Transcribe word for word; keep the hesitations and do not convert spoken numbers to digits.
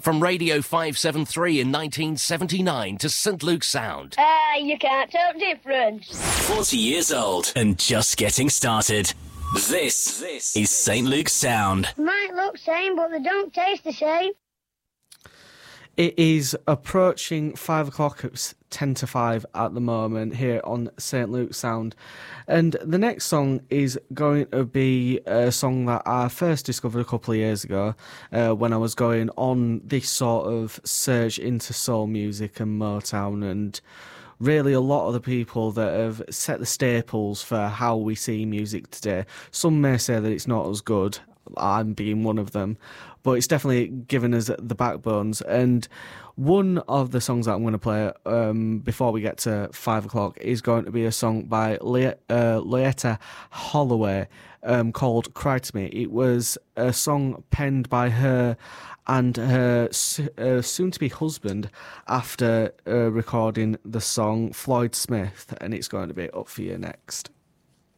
From Radio five seventy-three in nineteen seventy-nine to Saint Luke's Sound. Ah, uh, you can't tell the difference. forty years old and just getting started. This, this is Saint Luke's Sound. Might look same, but they don't taste the same. It is approaching five o'clock. It's ten to five at the moment here on Saint Luke's Sound. And the next song is going to be a song that I first discovered a couple of years ago uh, when I was going on this sort of surge into soul music and Motown, and really a lot of the people that have set the staples for how we see music today. Some may say that it's not as good. I'm being one of them, but it's definitely given us the backbones. And one of the songs that I'm going to play um, before we get to five o'clock is going to be a song by Le- uh, Loetta Holloway um, called Cry to Me. It was a song penned by her and her uh, soon-to-be husband after uh, recording the song Floyd Smith, and it's going to be up for you next.